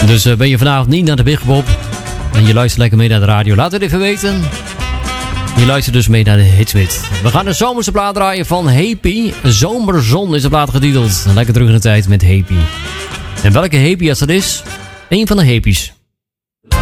Dus ben je vanavond niet naar de Big Bob en je luistert lekker mee naar de radio, laat het even weten. Je luistert dus mee naar de Hitsmith. We gaan de zomerse plaat draaien van Happy. Zomerzon is de plaat getiteld. Lekker terug in de tijd met Happy. En welke Happy als dat is? Eén van de Happy's.